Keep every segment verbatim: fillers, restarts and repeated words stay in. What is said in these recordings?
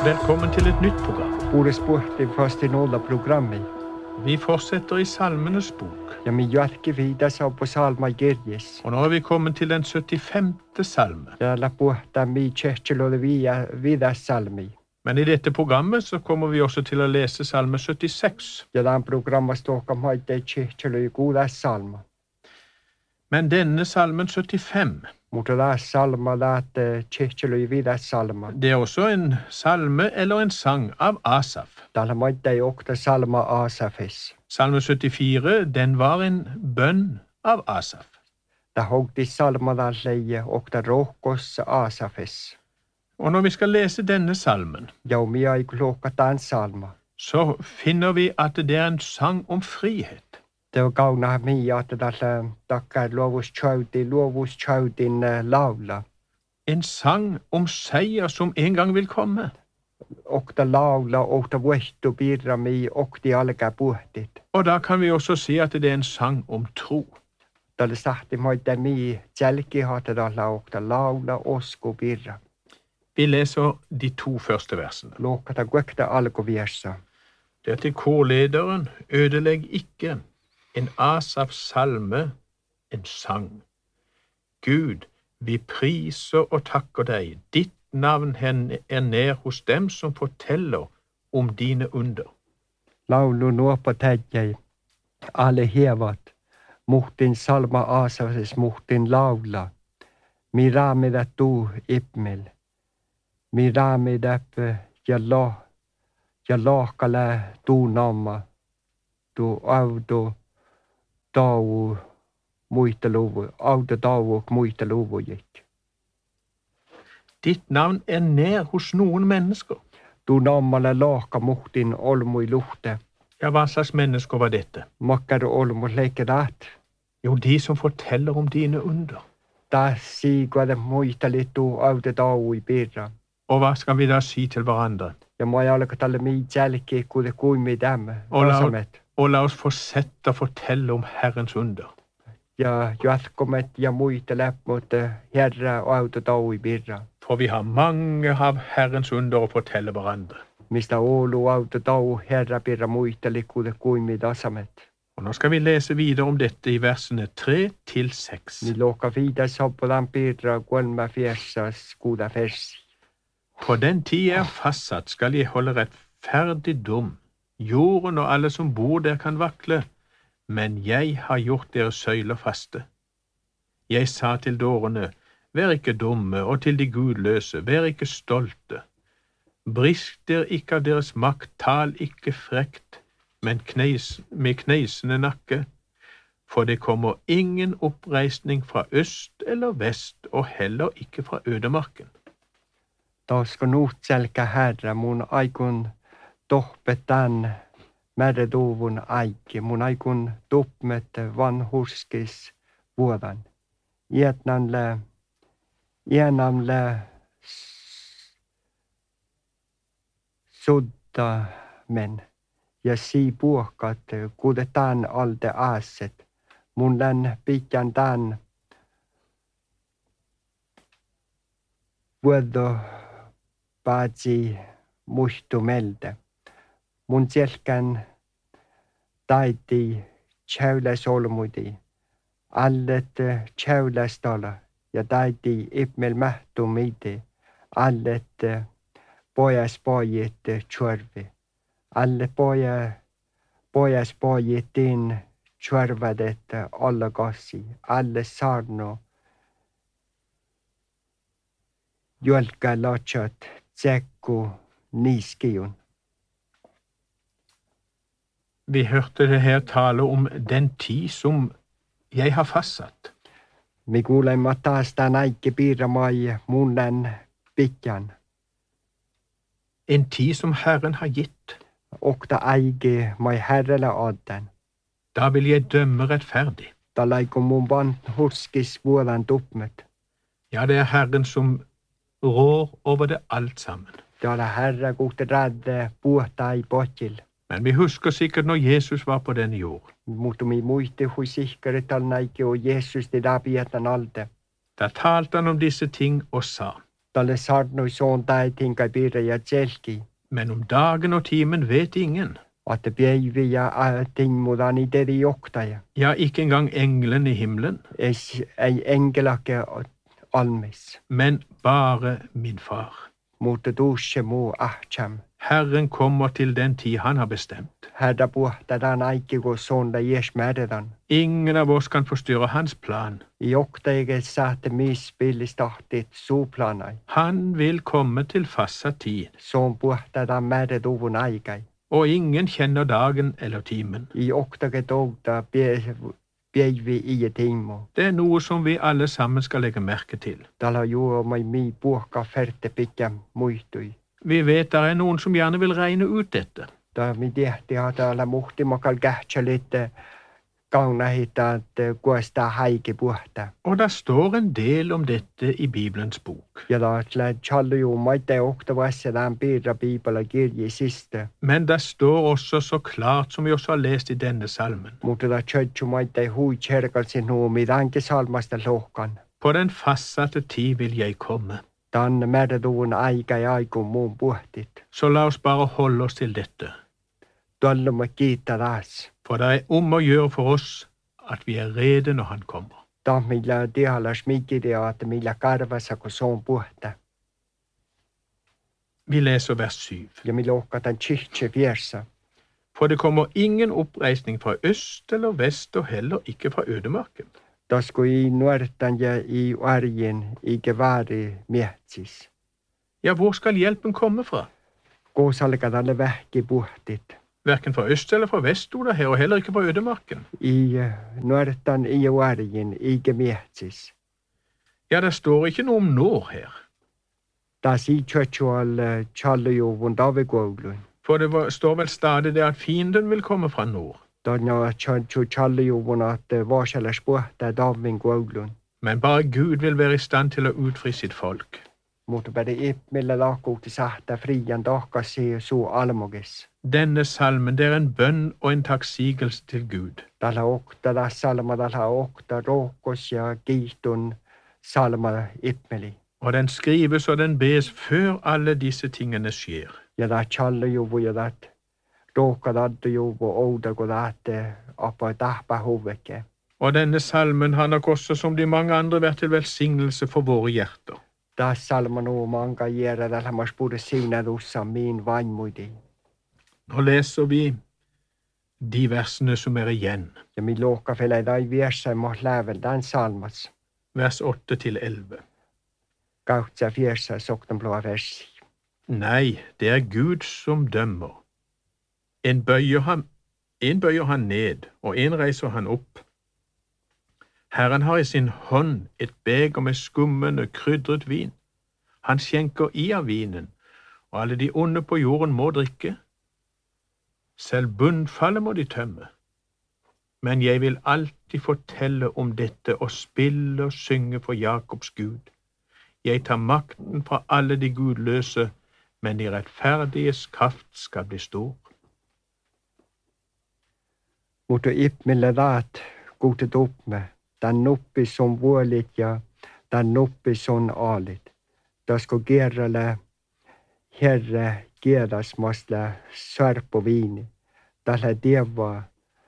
Velkommen til et nytt program. Pure sporti fast i nolla programmi. Vi fortsetter i Salmenes bok. Ja mi jatki vidasa på salma kirjes. Og nå har vi kommet til den syttifemte salme. Ja la puhta mi kyrkjelåde via vida salmi. Men i dette programmet så kommer vi også til å lese salme syttiseks. Ja den programma ståka maite kyrkjelåde goda salma. Men denne salmen syttifem, Mutta la salma lat kyrkjelåde vida salma. det er også en salme eller en sang av Asaf. Täällä maite okta salma Asafis. Salme syttifire, den var en bønn av Asaf. Ta hogti salma leie okta rohkos Asafis. Og når vi skal lese denne salmen, Ja mi ei klokka tämän salma. så finner vi at det er en sang om frihet. Det var kauna mi att tällä takkar luovus chauti luovus chautin laula. En sang om seier som en gang vil komme. Okta laula okta vuehtu pirra mi okti alka puhtit. Og da kan vi også si at det er en sang om tro. Tällä sahti moita mi jälki hata tällä okta laula osku pirra. Vi leser de to første versene. Lokata guekta alkuvirsa. Det er til korlederen, ødelegg ikke, en Asafs salme, en sang. Gud, vi priser og takker deg. Ditt navn er nær hos dem som forteller om dine under. Laulu nuopa täjäi. Alle hevat. Muhtin salma Asafis muhtin laula. Mi raamida tuu ipmel. Mi raamida ja la. Ja laakala tuu namma. Tuu auto. Tau muita luvu. Auto tauuk muita luvujit. Ditt navn er nær hos noen mennesker. Tuu nammala laaka muhtin olmui luhte. Ja, hva slags mennesker var dette? Makkar olmu leikedat. Jo, de som forteller om dine under. Ta siiguada muita litu auto tau i pirra. Og hva skal vi da si til hverandre? Ja ma ei alka talle mi jälki kuule kuimi tämme. Og la, Vasamet. og la oss fortsette å fortelle om Herrens under. Ja jatkomet ja muita läppmut herra auto tau i pirra. For vi har mange av Herrens under å fortelle hverandre. Mistä olu auto tau herra pirra muita likuule kuimi tasamet. Og nå skal vi lese videre om dette i versene tre til seks. Ni loka vida sabbalan pirra kolme fiersas kuuda versi. På den tid jeg er fastsatt skal jeg holde rettferdig dom. Jorden og alle som bor der kan vakle, men jeg har gjort deres søyler faste. Jeg sa til dårene, vær ikke dumme, og til de gudløse, vær ikke stolte. Brisk der ikke av deres makt, tal ikke frekt, men kneis, med kneisende nakke. For det kommer ingen oppreisning fra øst eller vest, og heller ikke fra ødemarken. Tausko nuhtselkä herra mun aikun tohpetan märeduvun aiki. Mun aikun tupmet vanhurskis vuodan. Ietnanle, ienamle sudda men. Ja sii puokat kuudetaan alde aaset. Mun län pitän tän vuodo paatsi muistumelde. Mun selkän taiti tjäyläsolmudi. Allet tjäylästala ja taiti ipmel mähtumidi. Allet pojas pojit tjörvi. Alle poja, pojas pojitin tjörvadet alla kassi. Alle sarno. Jolka lachat tsekku niskiun. Vi hørte det her tale om den tid som jeg har fastsatt. Mi kuulemme taas tämän äikki piirramai munnen pitjan. En tid som Herren har gitt. Okta äigi mai herrele adden. Da vil jeg dømme rettferdig. Ta laiku mun van hurskis vuodan tupmet. Ja, det er Herren som rår over det alt sammen. Täällä herra kuhti rädde puhta i potjil. Men vi husker sikkert når Jesus var på denne jord. Mutta mi muisti hui sihkari tal näiki o Jeesus te läpi jätän alde. Da talte han om disse ting og sa, Tälle sarnoi suuntaan tinkai piirre ja tselki. Men om dagen og timen vet ingen. At det bjeivi ja ting mudan i det johtaja. Ja, ikke engang engelen i himmelen. Es ei engelake almis. Men bare min far. Mutta tuusse muu ahtsam. Herren kommer til den tid han har bestemt. Herda puhtadan aikkigo suunda jes määrädan. Ingen av oss kan forstyrre hans plan. Johtaja saatte mispillistahtit suuplanai. Han vil komme til fastsatt tid. Suun puhtadan määrätuvun aikai. Og ingen kjenner dagen eller timen. I johtaja touta bjeivi i tiimo. Det er noe som vi alle sammen skal legge merke til. Tala juo mai mi puhka ferte pitkä muistui. Vi vet det er noen som gjerne vil regne ut dette. Da mi tehti ha täällä muhtimakal kähtsälit kaunahita, että kuesta haike puhta. Og det står en del om dette i Bibelens bok. Ja da tjallu ju maite oktavassa tämän piirra Bibela kirje siste. Men det står også så klart som vi også har lest i denne salmen. Mutta da tjötju maite hui tjerkalsin huumi tämänkin salmasta lohkan. På den fastsatte tid vil jeg komme. Tämän määrätuvun aika ja aikun muun puhtit. Så la oss bare holde oss til dette. Tuollumme kiittää taas. For det er om å gjøre for oss at vi er rede når han kommer. Ta millä tihalas mikkidia, että millä karvassa kun se on puhta. Vi leser vers syv. Ja millä ohkatan tsihti viersa. For det kommer ingen oppreisning fra øst eller vest og heller ikke fra ødemarken. Tasku i nuortan ja i arjen i gevari mietsis. Ja, hvor skal hjelpen komme fra? Kuusalkadalle vähki puhtit. Hverken fra øst eller fra vest stod det her, og heller ikke fra ødemarken. I nuortan i arjen i gemietsis. Ja, det står ikke noe om når her. Da si tjötjual tjallujuvun davikoulun. For det var, står vel stadig det at fienden vil komme fra nord. Da nja tjötju tjallujuvun at varsalas puhta davikoulun. Men bare Gud vil være i stand til å utfri sitt folk. Mutta bäri ip millä lakuutti sahta frian tahkasi suu almogis. Denne salmen, det er en bønn og en takksigelse til Gud. Tällä okta da salma tällä okta rohkos ja kiitun salma ipmeli. Og den skrives og den bes før alle disse tingene skjer. Ja da tjallujuvu ja dat rohka daddujuvu oudago daatte apa tahpa huveke. Og denne salmen har nok også som de mange andre vært til velsignelse for våre hjerter. Da salma nu manga gjera tällä mas pude siinä tussa min vaimmuidi. Nå leser vi de versene som er igjen. Ja mi lohka fele dai viersa ma lävel den salmas. Vers åtte til elleve. Kautsa viersa sokten blå versi. Nei, det er Gud som dømmer. En bøyer han, en bøyer han ned, og en reiser han opp. Herren har i sin hånd et beger med skummende, krydret vin. Han skjenker i av vinen, og alle de onde på jorden må drikke. Selv bunnfallet må de tømme. Men jeg vil alltid fortelle om dette og spille og synge for Jakobs Gud. Jeg tar makten fra alle de gudløse, men de rettferdiges kraft skal bli stor. Mutta ip millä daat kuutet uppme. Den nuppi som vuolit ja den nuppi som alit. Tasko gerrale herre geras masla särpo viini. Tällä dieva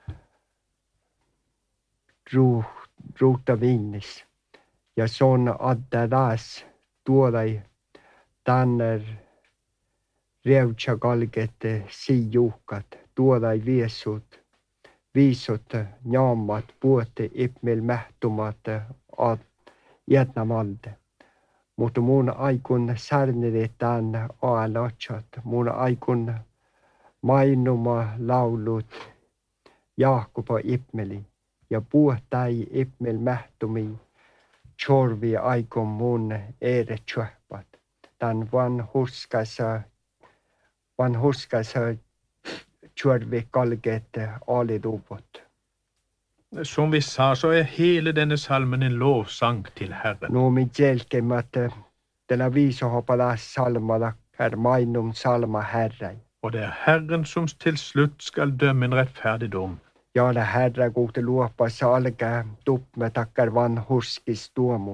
ruuta viinis. Ja son adda taas tuodai tänner reutsa kalget sijuukat. Tuodai viesut. Viisut njaamat puote ipmil mähtumat ad jätnamalde. Mutta mun aikun särnedetään aalatsat. Mun aikun mainuma laulut Jaakoba ipmeli. Ja puhtai ipmil mähtumi tjorvi aikun mun ere tjöhpat. Tän van huskasa, van huskasa tjorvi kalget aliduvot. Som vi sa, så er hele denne salmen en lovsang til Herren. No mi jälkemme, että tällä viisohopala salmalla er mainum salma herrai. Og det er Herren som til slutt skal dømme en rettferdig dom. Ja, det herra gode luopa salga tuppe takkar van huskis tuomu.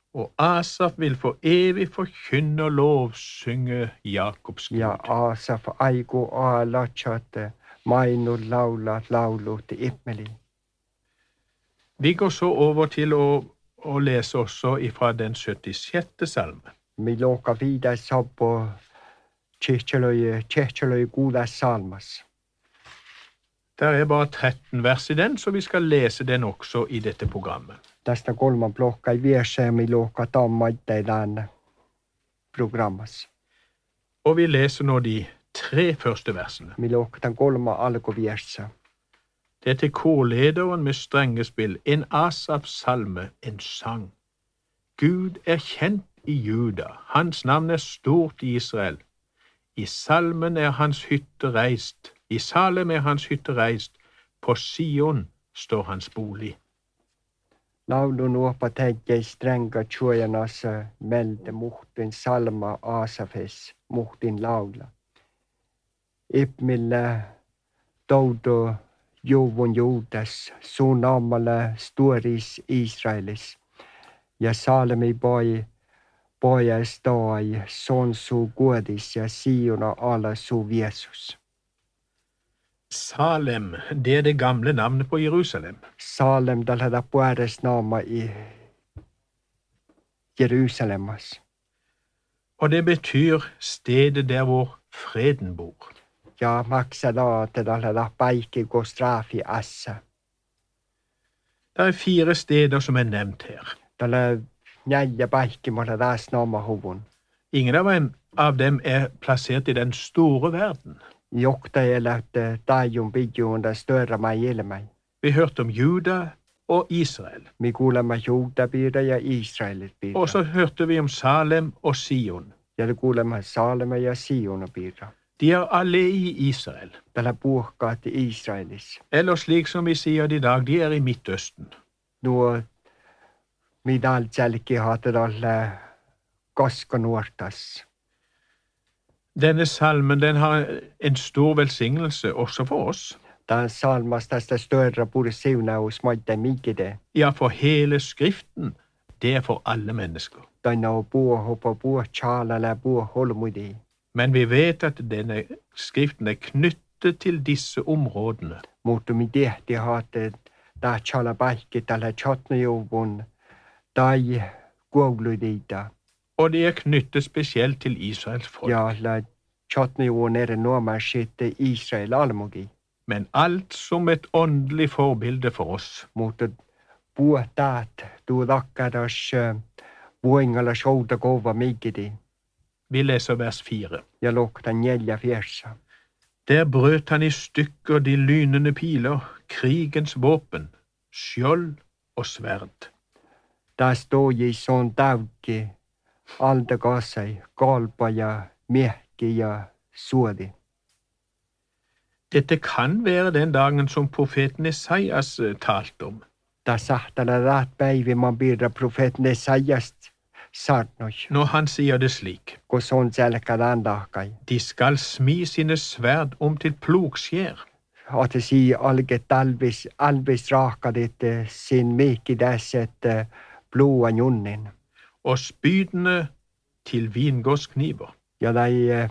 Og Asaf vil for evig forkynne og lovsynge Jakobs Gud. Ja Asaf aiku aalatsate mainu laula laulut immeli. Vi går så over til å, å lese også ifra den syttisjette salme. Mi looka vidare sabbo Tjecheløy, Tjecheløy kuudes salmas. Der er bare tretten vers i den, så vi skal lese den også i dette programmet. Tästä kolman blokka ei viesä mi looka tammaitteilään programmas. Og vi leser nå de tre første versene. Mi looka tämän kolma alkuviesä. Det er til korlederen med strengespill, en Asafs salme, en sang. Gud er kjent i Juda, hans navn er stort i Israel. I salmen er hans hytte reist, i Salem er hans hytte reist, på Sion står hans bolig. Laulun uopa tekee stränga tjuojanassa melde muhtin salma Asafes muhtin laula. Ipmille toudo juvun juudas suunaamale stuoris Israelis. Ja Salemi boi boja stoi sonsu kuodis ja siuna ala su Jeesus. Salem, det er det gamle navnet på Jerusalem. Salem tällä puedes naama i Jerusalemas. Og det betyr stedet der hvor freden bor. Ja maksada tällä paikki kostrafi assa. Det er fire steder som er nevnt her. Tällä neljä paikki måtte taas naama huvun. Ingen av dem, av dem er plassert i den store verden. Johtajalla tajun pidjuun da störma ilmai. Vi hørte om Juda og Israel. Mi kuulemme Juudapiirre ja Israelit piirre. Og så hørte vi om Salem og Sion. Ja kuulemme Saleme ja Sionapiirre. De er alle i Israel. Tällä puhkaat Israelis. Eller slik som vi sier i dag, de er i Midtøsten. Nuo midalt jälki haatadalle koskanuortas. Denne salmen den har en stor velsignelse også for oss. Tämä salmas tästä större puri siunaus maittain mikide. Ja, for hele Skriften, det er for alle mennesker. Taina on puoho på puo tjaalala puo holmudi. Men vi vet at denne Skriften er knyttet til disse områdene. Mutta mi tehti haatte tää tjaala paikki tällä tjotnajuvun tai kuouludiita. Og det er knyttet spesielt til Israels folk. Ja, la tjotnajuvun eri nuomarsitte Israel almugi. Men alt som et åndelig forbilde for oss. Mutta puhtaat tuu takkadas voingalla souta kova mikidi. Vi leser vers fire. Ja lukta neljä fjersa. Der brøt han i stykker de lynende piler, krigens våpen, skjold og sverd. Der stod i sån tauki, alta kasai, kalpa ja miehki ja suodi. Dette kan være den dagen som profeten Esaias talte om. Der sahtala raat päivi man piirra profeetin Esaiast saarnoi. Når han sier det slik. Kun son selkadaan tahkai. De skal smi sine sverd om til plogskjær. At det sier alge talvis, alvis raakadit sin miikki tässä, että bluan junnin. Og spydene til vingårdskniver. Ja de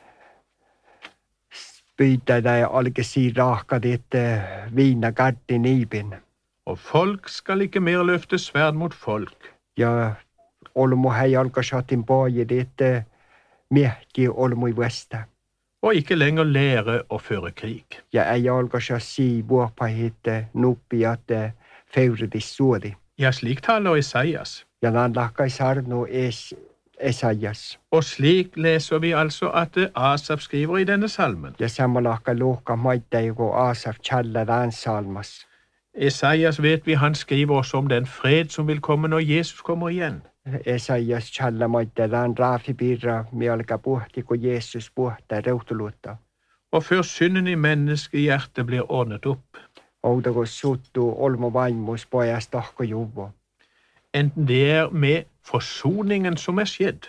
spytä de alge si raakadit viinakartti niipin. Og folk skal ikke mer løfte sverd mot folk. Ja olmu hei alkasatin poji dit miehki olmui vesta. Og ikke lenger lære å føre krig. Ja ei alkasa si vuopahit nuppi at feuridis suodi. Ja, slik taler Esaias. Ja nan lahkai sarnu es Esaias. Og slik leser vi altså at Asaf skriver i denne salmen. Ja sama lahkai luhka maittei kun Asaf tjalla dan salmas. Esaias vet vi, han skriver også om den fred som vil komme når Jesus kommer igjen. Esaias tjalla maittei dan raafipirra mielkä puhti kun Jeesus puhtaa reutuluutta. Og før synden i menneskehjertet blir ordnet opp. Ouda kun suttu olmu vaimus pojas tahko juvo. Enten det er med forsoningen som er skjedd.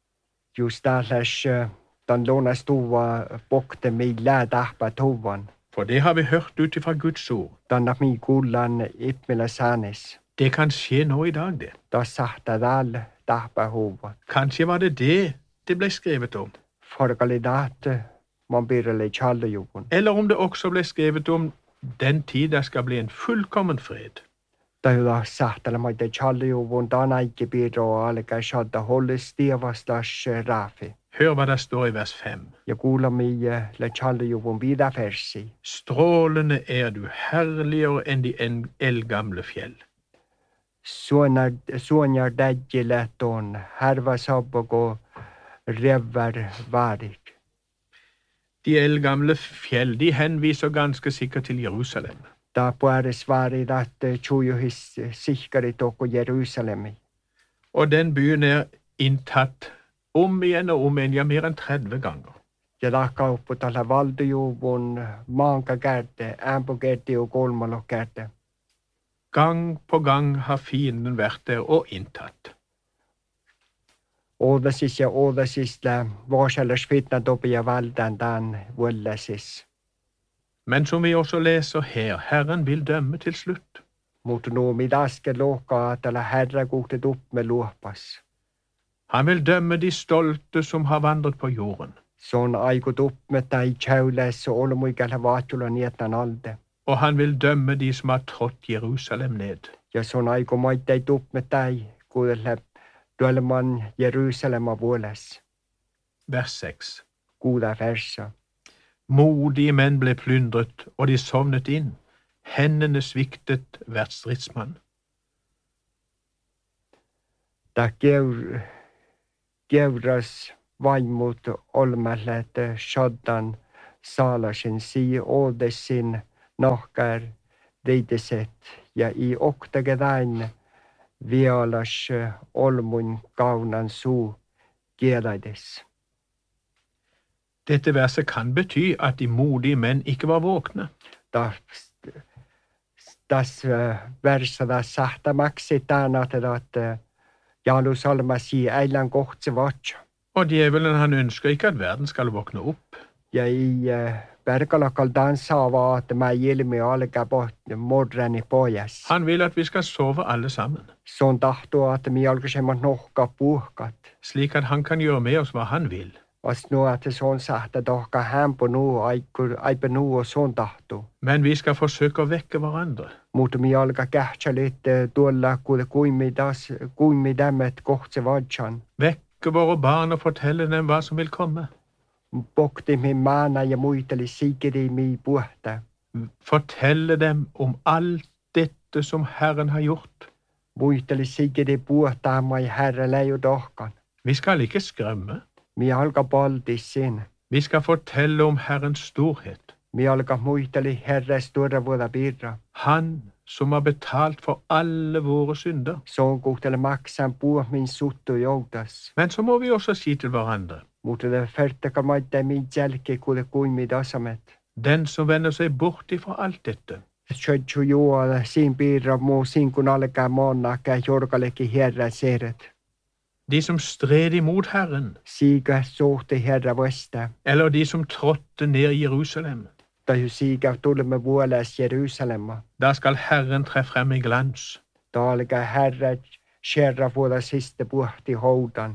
Just tälläs tan luonas tuva pokte millä tahpa tuvan. For det har vi hørt ut ifra Guds ord. Tänne mi kuullaan ipmillä säänis. Det kan skje nå i dag, det. Da sahta dal tahpa huvot. Kanskje var det det det ble skrevet om. Forkalidaat man birreli challejuvun. Eller om det også ble skrevet om den tid der skal bli en fullkommen fred. Da da sahtala maite challejuvun dan aike birro alka shadda hollis tievastas rafi. Hør hva det står i vers fem. Ja kuulla mi le challejuvun vida versi. Strålende er du, herligere enn de eldgamle fjell. Suonar suonar dagile ton harva sabbago rever varik. De eldgamle fjell, de henviser ganske sikkert til Jerusalem. Da puedes varit att tjujuhis sikkari toko Jerusalemi. Og den byen er inntatt om igjen og om igjen, ja mer enn tretti ganger. Ja da kaupputalla valdejuvun maanka kärte, ämpukärte ja kolmalokärte. Gang på gang har fienden vært der og inntatt. Oodasis ja oodasis la vaasallers fitna topia valdan dan vuollasis. Men som vi også leser her, Herren vil dømme til slutt. Mutta nuo midaske lohkaa tällä herra kuhtet upp med luopas. Han vil dømme de stolte som har vandret på jorden. Se on aikut upp med tai tjaulässä olmuikalla vaatjula nietan alde. Og han vil dømme de som har trådt Jerusalem ned. Ja se on aiku maittait upp med tai, kuudelle tuolle man Jerusalema vuoles. Vers seks. Kuuda versa. Modige menn ble plyndret, og de sovnet inn. Hendene sviktet hvert stridsmann. Da geur, geuras vaimut olmallet shoddan saalasin sii oodesin nahkar deideset ja i oktagedain vialas olmun kaunan suu kielaides. Dette verset kan bety at de modige menn ikke var våkne. Da das versa da sahta maksitaan at at Jerusalem si eilan kohtse vatsa. Og djevelen han ønsker ikke at verden skal våkne opp. Ja i Bergalakal dansaava at mä ilmi alkaa bort morrani pojas. Han vil at vi skal sove alle sammen. Se on tahtoa, että mi alkaisemmat nohka puhkat. Slik at han kan gjøre med oss hva han vil. Vast nu että se on sahta tohka hämpo nu aikur aipe nu og se on tahto. Men vi skal forsøke å vekke hverandre. Mutta mi alkaa kähtsä litte tuolla kuule kuimi das kuimi tämmet kohtse vatsan. Vekke våre barn og fortelle dem hva som vil komme. Pokti min maana ja muiteli sikiri mi puhta. Fortelle dem om alt dette som Herren har gjort. Muiteli sikiri puhta mai herra leiu dohkan. Vi skal ikke skremme. Mi alkaa paltis sin. Vi skal fortelle om Herrens storhet. Mi alkaa muiteli herra stora vuoda birra. Han som har betalt for alle våre synder. Se on kuhtele maksan puh min suttu joutas. Men så må vi også si til hverandre. Mutta det färtäkä maittaa min jälkeen kuule kuimi tasamet. Den som vender seg bort ifra alt dette. Sötju juola sin piirra muu sin kun alkaa monna käy jorkallekin herra seret. De som stred imot Herren. Siga suhte herra vasta. Eller de som trådte ned i Jerusalem. Tai siga tulemme vuolas Jerusalema. Da skal Herren tre frem i glans. Da alkaa herra kärra vuoda siste puhti houdan.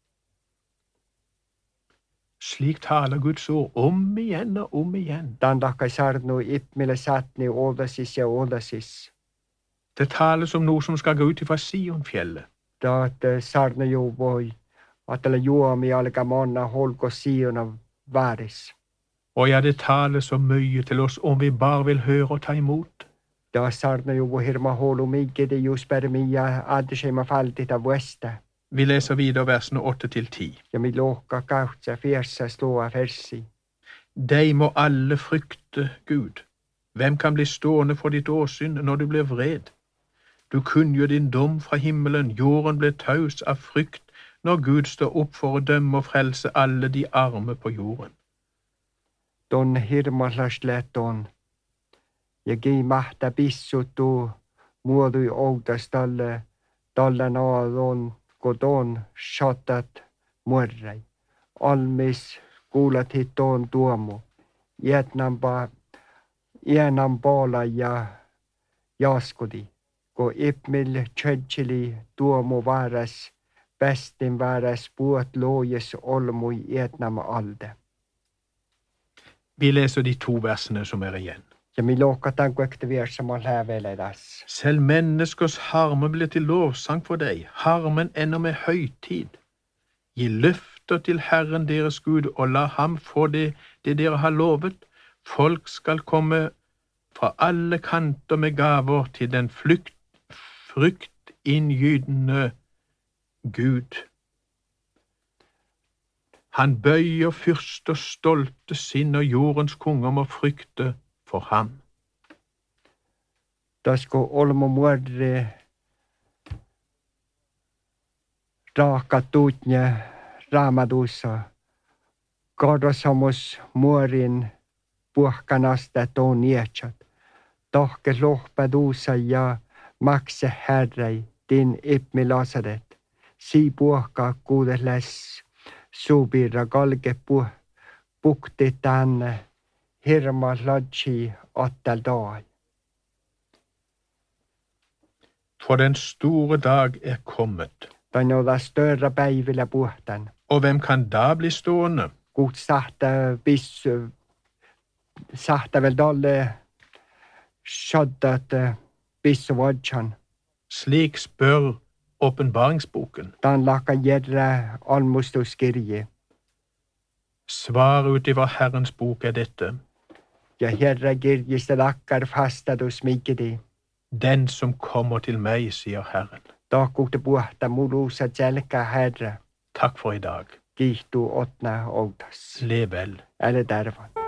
Slik taler Guds ord om igjen og om igjen. Dan takkai sarnu ipmille satni odasis ja odasis. Det tales om noe som skal gå ut ifra Sionfjellet. Da at sarnu jo voi, at tällä juomi alkaa monna holko Siona varis. Og ja, det tales så mye til oss om vi bare vil høre og ta imot. Da sarnu jo voi hirma holu mikkede just per mia adisema faltita vuesta. Vi leser videre versene åtte til ti. Ja mi lohka kautsa fiersa slåa versi. Deg må alle frykte Gud. Hvem kan bli stående for ditt åsyn når du blir vred? Du kunngjør din dom fra himmelen, jorden ble taus av frykt når Gud står opp for å dømme og frelse alle de arme på jorden. Don hirmaslasleton. Ja gi mahta pissutu muodui outas talle talle naadon kodon shatat muerrai. Almis kuulat hitoon tuomu. Jätnämpä enam bala ja jaskodi, kun ipmil tjödseli tuomu varas, pestin varas puot loojes olmui etnam alde. Vi leser de to versene som er igjen. Ja mi lohkatan kuekte viersamal häveledas. Selv menneskers harme blir til lovsang for deg. Harmen ender med høytid. Gi løfter til Herren deres Gud, og la ham få det, det dere har lovet. Folk skal komme fra alle kanter med gaver til den flykt, fryktinngytende Gud. Han bøyer fyrster stolte sinn, og jordens konger må frykte for ham. Da sko olmo muodre raaka tutnje raamadussa. Kordosamus muorin puhkanasta tuon ietsat. Tohke lohpadussa ja makse herrei din ipmilasadet. Si puhka kuudes suubirra kalke puh pukti tänne hirma ladji attel dag. For den store dag er kommet. Ta on noita större päivillä puhtan. Og hvem kan da bli stående? Kuut sahta bis sahta vel dalle shaddat bis wadjan. Slik spør åpenbaringsboken. Dan laka jerre almustuskirje. Svar ut i hva Herrens bok er dette. Ja herre kirjiste lakkar fastadus mikidi. Den som kommer til meg, sier Herren. Da kuutte puhta mulusa tjälkä herre. Takk for i dag. Kiihtuu otna outas. Lev vel. Älä tarvan.